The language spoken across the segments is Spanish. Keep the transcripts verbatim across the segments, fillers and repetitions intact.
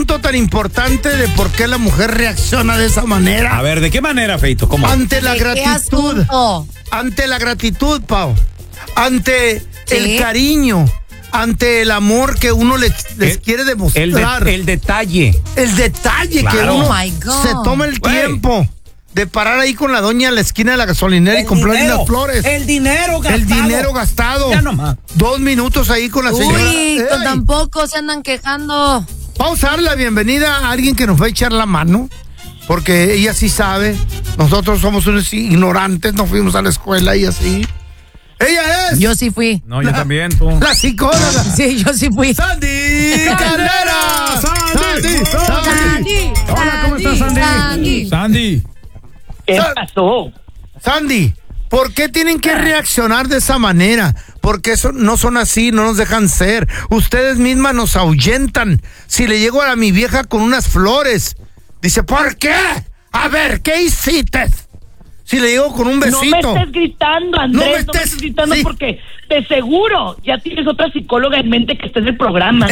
punto tan importante de por qué la mujer reacciona de esa manera. A ver, ¿de qué manera, Feito? ¿Cómo? Ante la ¿De qué gratitud. asunto? Ante la gratitud, Pau. Ante ¿Sí? el cariño. Ante el amor que uno les, les El- quiere El, de- demostrar. el detalle. El detalle que Claro. uno Oh, my God. se toma el Güey. tiempo de parar ahí con la doña en la esquina de la gasolinera y comprarle unas flores. El dinero gastado. El dinero gastado. Ya nomás. Dos minutos ahí con la señora. Uy, Ey, tampoco se andan quejando. Vamos a dar la bienvenida a alguien que nos va a echar la mano, porque ella sí sabe. Nosotros somos unos ignorantes, no fuimos a la escuela y así. Ella es Yo sí fui. No, yo también, tú. la psicóloga Sí, yo sí fui. Sandy Caldera. Sandy, Sandy, Hola, ¿cómo estás, Sandy? Sandy. Sandy. ¿Qué Sa- pasó? Sandy, ¿por qué tienen que reaccionar de esa manera? Porque eso no son así, no nos dejan ser. Ustedes mismas nos ahuyentan. Si le llego a mi vieja con unas flores, dice, ¿por qué? A ver, ¿qué hiciste? Si le llego con un No me besito. estés gritando, Andrés, No no me me, estés- estés gritando sí. porque de seguro ya tienes otra psicóloga en mente que esté en el programa.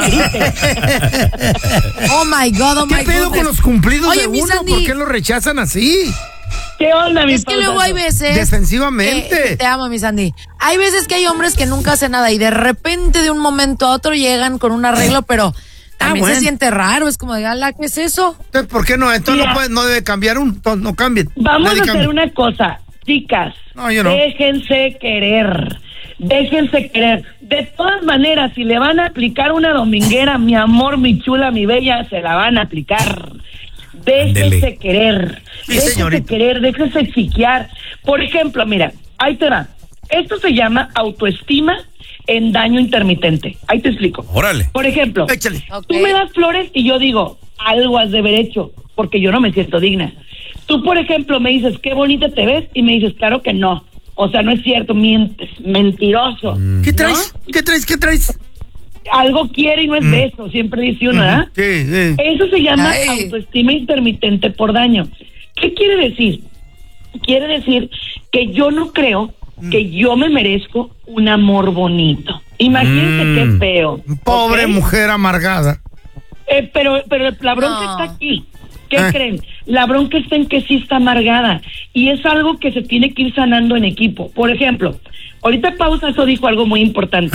Oh my God, oh ¿Qué my pedo goodness. con los cumplidos Oye, de mi uno? Sandy. ¿Por qué lo rechazan así? ¿Qué onda, mi Es que luego pausazo? hay veces. Defensivamente. Eh, te amo, mi Sandy. Hay veces que hay hombres que nunca hacen nada y de repente, de un momento a otro, llegan con un arreglo, pero también bueno. se siente raro. Es como de, ala, ¿qué es eso? Entonces, ¿por qué no? Entonces Mira. no, puede, no debe cambiar un, no, no cambien. Vamos Nadie a hacer cambia. una cosa, chicas. No, yo no. Déjense querer. Déjense querer. De todas maneras, si le van a aplicar una dominguera, mi amor, mi chula, mi bella, se la van a aplicar. Déjense Ándele. querer. Sí, déjense señorita. querer, déjense chiquear. Por ejemplo, mira, ahí te va. Esto se llama autoestima en daño intermitente. Ahí te explico. Órale. Por ejemplo, Échale. Ok. tú me das flores y yo digo, algo has de haber hecho, porque yo no me siento digna. Tú, por ejemplo, me dices, qué bonita te ves, y me dices, claro que no. O sea, no es cierto, mientes, mentiroso. ¿Qué traes? ¿Qué traes? ¿Qué traes? Algo quiere y no es de eso, siempre dice uno, ¿verdad? Sí, sí. Eso se llama Ay. autoestima intermitente por daño. ¿Qué quiere decir? Quiere decir que yo no creo que yo me merezco un amor bonito. Imagínense Mm. qué feo. Pobre ¿ok? mujer amargada. Eh, pero, pero la bronca No. está aquí. ¿Qué Ah. creen? La bronca está en que sí está amargada. Y es algo que se tiene que ir sanando en equipo. Por ejemplo, ahorita Pausa eso dijo algo muy importante.